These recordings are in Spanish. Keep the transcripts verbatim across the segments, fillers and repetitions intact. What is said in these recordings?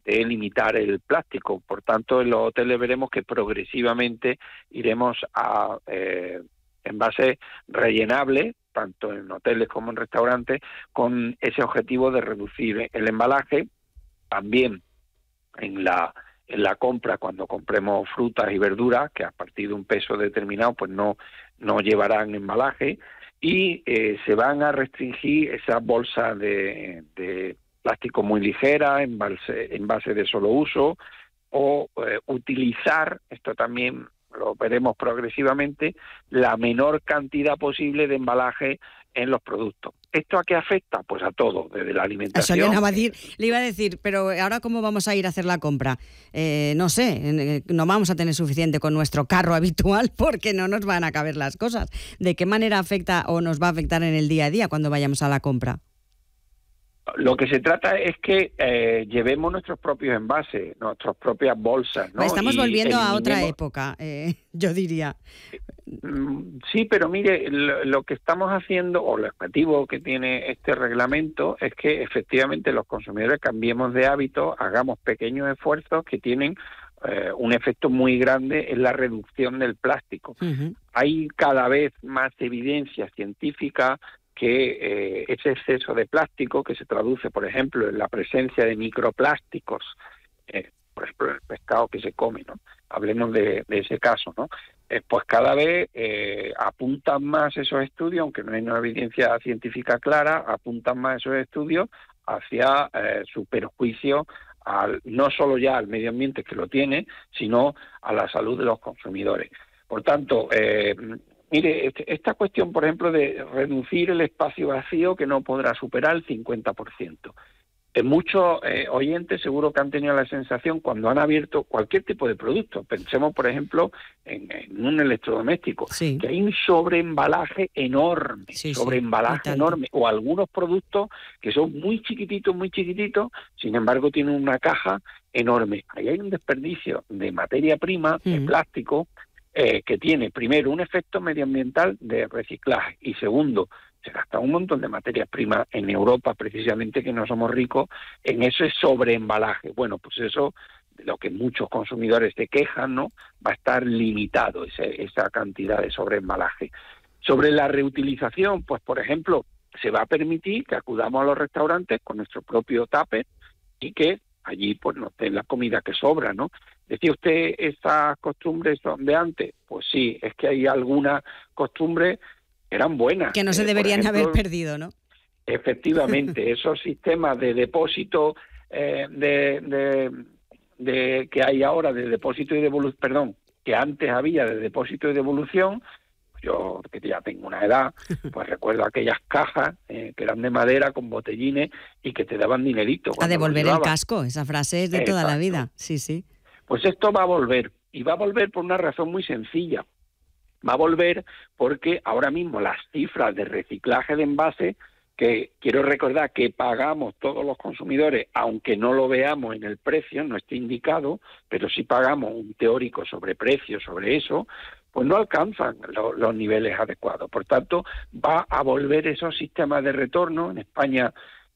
de limitar el plástico. Por tanto, en los hoteles veremos que progresivamente iremos a eh, envases rellenables, tanto en hoteles como en restaurantes, con ese objetivo de reducir el embalaje. También en la en la compra, cuando compremos frutas y verduras, que a partir de un peso determinado pues no, no llevarán embalaje, y eh, se van a restringir esas bolsas de, de plástico muy ligeras, envase, envase de solo uso, o eh, utilizar, esto también lo veremos progresivamente, la menor cantidad posible de embalaje en los productos. ¿Esto a qué afecta? Pues a todo, desde la alimentación. Eso le iba a decir, le iba a decir, pero ahora ¿cómo vamos a ir a hacer la compra? Eh, no sé, no vamos a tener suficiente con nuestro carro habitual porque no nos van a caber las cosas. ¿De qué manera afecta o nos va a afectar en el día a día cuando vayamos a la compra? Lo que se trata es que eh, llevemos nuestros propios envases, nuestras propias bolsas, ¿no? Estamos y volviendo a otra eliminemos... época, eh, yo diría. Sí, pero mire, lo, lo que estamos haciendo, o el objetivo que tiene este reglamento, es que efectivamente los consumidores cambiemos de hábito, hagamos pequeños esfuerzos que tienen eh, un efecto muy grande en la reducción del plástico. Uh-huh. Hay cada vez más evidencia científica que eh, ese exceso de plástico, que se traduce, por ejemplo, en la presencia de microplásticos, eh, por ejemplo, el pescado que se come, ¿no? Hablemos de, de ese caso, ¿no? Eh, pues cada vez eh, apuntan más esos estudios, aunque no hay una evidencia científica clara, apuntan más esos estudios hacia eh, su perjuicio, al, no solo ya al medio ambiente que lo tiene, sino a la salud de los consumidores. Por tanto, eh, mire, esta cuestión, por ejemplo, de reducir el espacio vacío que no podrá superar el cincuenta por ciento. En muchos eh, oyentes seguro que han tenido la sensación cuando han abierto cualquier tipo de producto. Pensemos, por ejemplo, en, en un electrodoméstico, sí, que hay un sobreembalaje enorme, sí, sobreembalaje sí, enorme, o algunos productos que son muy chiquititos, muy chiquititos, sin embargo tienen una caja enorme. Ahí hay un desperdicio de materia prima, mm. de plástico, Eh, que tiene, primero, un efecto medioambiental de reciclaje, y segundo, se gasta un montón de materias primas en Europa, precisamente, que no somos ricos, en ese sobreembalaje. Bueno, pues eso, de lo que muchos consumidores se quejan, ¿no?, va a estar limitado ese, esa cantidad de sobreembalaje. Sobre la reutilización, pues, por ejemplo, se va a permitir que acudamos a los restaurantes con nuestro propio tupper y que allí pues nos den la comida que sobra, ¿no? ¿Decía usted estas costumbres son de antes? Pues sí, es que hay algunas costumbres que eran buenas. Que no se eh, deberían ejemplo, haber perdido, ¿no? Efectivamente, esos sistemas de depósito eh, de, de, de que hay ahora de depósito y devolución, perdón, que antes había de depósito y devolución. Yo, que ya tengo una edad, pues recuerdo aquellas cajas eh, que eran de madera con botellines y que te daban dinerito. A devolver el casco, esa frase es de Exacto. toda la vida, sí, sí. Pues esto va a volver, y va a volver por una razón muy sencilla. Va a volver porque ahora mismo las cifras de reciclaje de envases, que quiero recordar que pagamos todos los consumidores, aunque no lo veamos en el precio, no esté indicado, pero sí pagamos un teórico sobreprecio sobre eso, pues no alcanzan lo, los niveles adecuados. Por tanto, va a volver esos sistemas de retorno. En España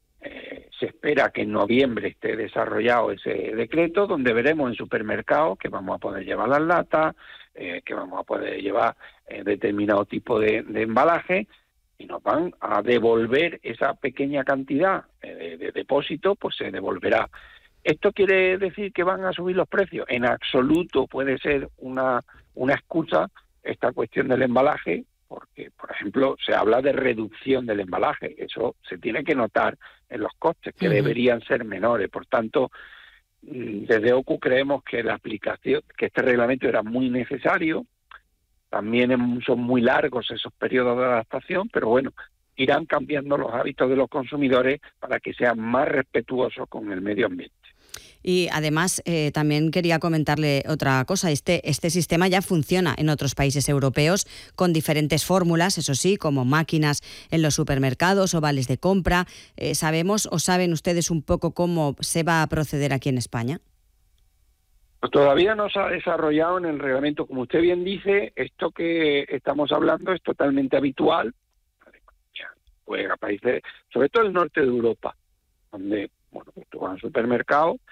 eh, se espera que en noviembre esté desarrollado ese decreto, donde veremos en supermercados que vamos a poder llevar las latas, eh, que vamos a poder llevar eh, determinado tipo de, de embalaje, y nos van a devolver esa pequeña cantidad de, de depósito, pues se devolverá. ¿Esto quiere decir que van a subir los precios? En absoluto puede ser una, una excusa esta cuestión del embalaje, porque, por ejemplo, se habla de reducción del embalaje. Eso se tiene que notar en los costes, que uh-huh. deberían ser menores. Por tanto, desde O C U creemos que la aplicación, que este reglamento era muy necesario. También son muy largos esos periodos de adaptación, pero bueno, irán cambiando los hábitos de los consumidores para que sean más respetuosos con el medio ambiente. Y además, eh, también quería comentarle otra cosa. Este, este sistema ya funciona en otros países europeos con diferentes fórmulas, eso sí, como máquinas en los supermercados o vales de compra. Eh, ¿Sabemos o saben ustedes un poco cómo se va a proceder aquí en España? Pues todavía no se ha desarrollado en el reglamento. Como usted bien dice, esto que estamos hablando es totalmente habitual. Pues a países, sobre todo el norte de Europa, donde, bueno, tú vas al supermercado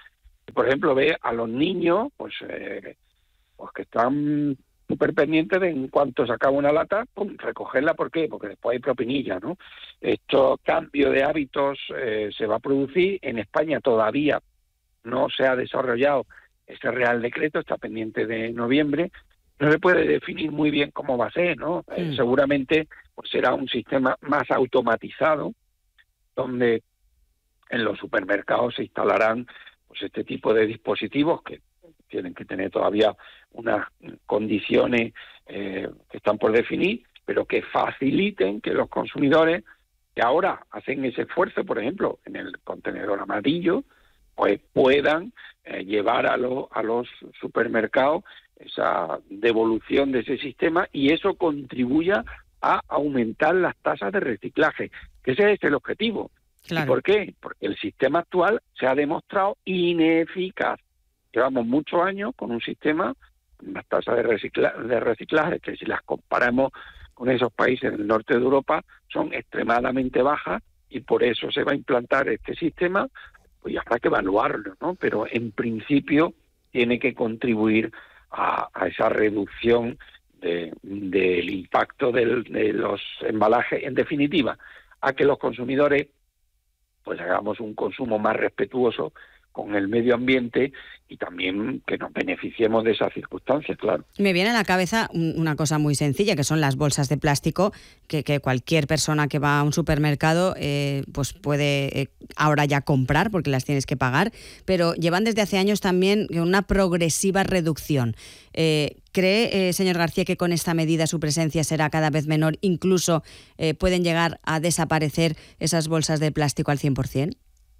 Por ejemplo, ve a los niños, pues, eh, pues que están súper pendientes de en cuanto se acaba una lata, pum, recogerla. ¿Por qué? Porque después hay propinilla, ¿no? Esto cambio de hábitos eh, se va a producir. En España todavía no se ha desarrollado ese Real Decreto, está pendiente de noviembre. No se puede definir muy bien cómo va a ser, ¿no? Eh, Mm. seguramente pues será un sistema más automatizado, donde en los supermercados se instalarán pues este tipo de dispositivos que tienen que tener todavía unas condiciones eh, que están por definir, pero que faciliten que los consumidores que ahora hacen ese esfuerzo, por ejemplo, en el contenedor amarillo, pues puedan eh, llevar a, lo, a los supermercados esa devolución de ese sistema, y eso contribuya a aumentar las tasas de reciclaje, que ese es el objetivo. Claro. ¿Y por qué? Porque el sistema actual se ha demostrado ineficaz. Llevamos muchos años con un sistema, unas tasas de, recicla, de reciclaje, que si las comparamos con esos países del norte de Europa, son extremadamente bajas, y por eso se va a implantar este sistema, pues habrá que evaluarlo, ¿no? Pero en principio tiene que contribuir a, a esa reducción de, del impacto del, de los embalajes, en definitiva, a que los consumidores pues hagamos un consumo más respetuoso con el medio ambiente, y también que nos beneficiemos de esas circunstancias, claro. Me viene a la cabeza una cosa muy sencilla, que son las bolsas de plástico, que, que cualquier persona que va a un supermercado eh, pues puede eh, ahora ya comprar, porque las tienes que pagar, pero llevan desde hace años también una progresiva reducción. Eh, ¿Cree, eh, señor García, que con esta medida su presencia será cada vez menor? Incluso eh, pueden llegar a desaparecer esas bolsas de plástico al cien por ciento.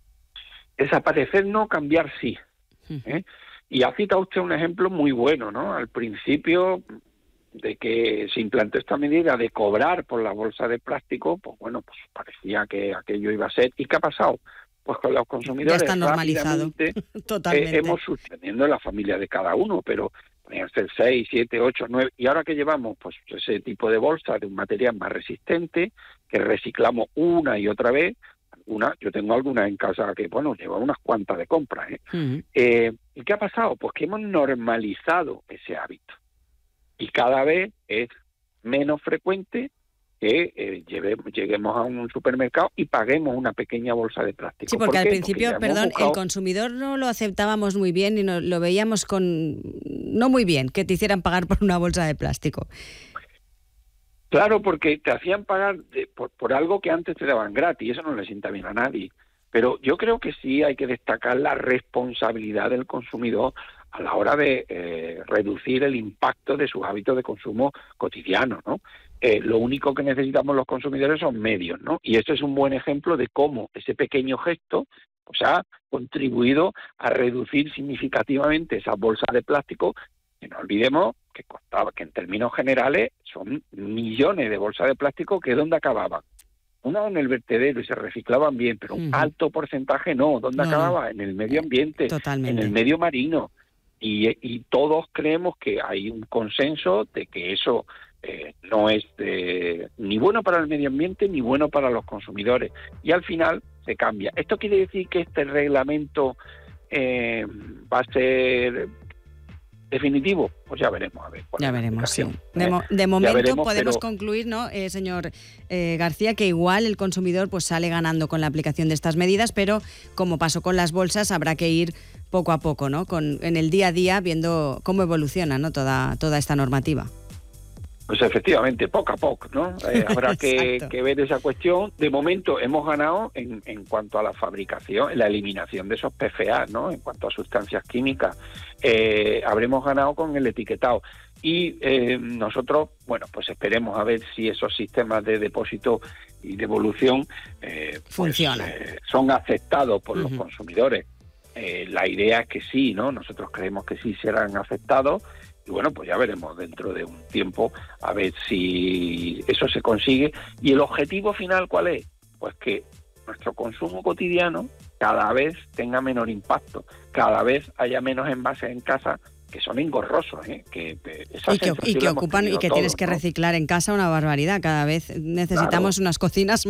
Desaparecer no, cambiar sí. ¿eh? Y ha citado usted un ejemplo muy bueno, ¿no? Al principio de que se implantó esta medida de cobrar por la bolsa de plástico, pues bueno, pues parecía que aquello iba a ser. ¿Y qué ha pasado? Pues con los consumidores ya está normalizado. Totalmente. Eh, hemos suspendiendo la familia de cada uno, pero podrían ser seis, siete, ocho, nueve, y ahora que llevamos pues ese tipo de bolsa de un material más resistente, que reciclamos una y otra vez. Una, yo tengo algunas en casa que, bueno, lleva unas cuantas de compras. ¿eh? Uh-huh. Eh, ¿Y qué ha pasado? Pues que hemos normalizado ese hábito. Y cada vez es menos frecuente que eh, lleve, lleguemos a un supermercado y paguemos una pequeña bolsa de plástico. Sí, porque ¿Por al qué? principio, porque perdón, buscado... el consumidor no lo aceptábamos muy bien y no, lo veíamos con no muy bien, que te hicieran pagar por una bolsa de plástico. Claro, porque te hacían pagar de, por, por algo que antes te daban gratis, y eso no le sienta bien a nadie. Pero yo creo que sí hay que destacar la responsabilidad del consumidor a la hora de eh, reducir el impacto de sus hábitos de consumo cotidianos, ¿no? Eh, lo único que necesitamos los consumidores son medios, ¿no? Y esto es un buen ejemplo de cómo ese pequeño gesto pues, ha contribuido a reducir significativamente esas bolsas de plástico, que no olvidemos que costaba, que en términos generales son millones de bolsas de plástico que ¿dónde acababan? Una en el vertedero y se reciclaban bien, pero un uh-huh. alto porcentaje no. ¿Dónde no, acababa? En el medio ambiente, totalmente. En el medio marino. Y, y todos creemos que hay un consenso de que eso eh, no es de, ni bueno para el medio ambiente ni bueno para los consumidores. Y al final se cambia. ¿Esto quiere decir que este reglamento eh, va a ser definitivo? Pues ya veremos, a ver. Ya veremos, sí. De, mo- de momento veremos, podemos pero... concluir, ¿no, eh, señor eh, García, que igual el consumidor pues sale ganando con la aplicación de estas medidas, pero como pasó con las bolsas, habrá que ir poco a poco, ¿no? Con, en el día a día, viendo cómo evoluciona, ¿no? toda, toda esta normativa. Pues efectivamente, poco a poco, ¿no? Eh, habrá que, que ver esa cuestión. De momento hemos ganado en, en cuanto a la fabricación, en la eliminación de esos P F A, ¿no? En cuanto a sustancias químicas. Eh, habremos ganado con el etiquetado. Y eh, nosotros, bueno, pues esperemos a ver si esos sistemas de depósito y devolución eh, funcionan. Pues, eh, son aceptados por uh-huh. los consumidores. Eh, la idea es que sí, ¿no? Nosotros creemos que sí serán aceptados. Y bueno, pues ya veremos dentro de un tiempo a ver si eso se consigue. ¿Y el objetivo final cuál es? Pues que nuestro consumo cotidiano cada vez tenga menor impacto, cada vez haya menos envases en casa que son engorrosos, ¿eh? que, esa y que, y que ocupan y que todos, tienes que ¿no? reciclar en casa una barbaridad. Cada vez necesitamos claro. unas cocinas